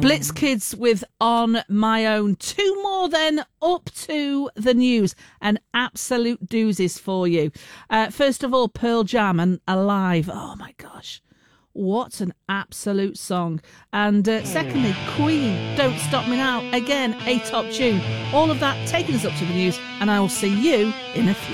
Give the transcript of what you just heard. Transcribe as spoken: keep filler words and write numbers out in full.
Blitz Kids with On My Own. Two more then up to the news. An absolute doozies for you. Uh, first of all, Pearl Jam and Alive. Oh my gosh. What an absolute song. And uh, secondly, Queen, Don't Stop Me Now. Again, a top tune. All of that taking us up to the news, and I will see you in a few.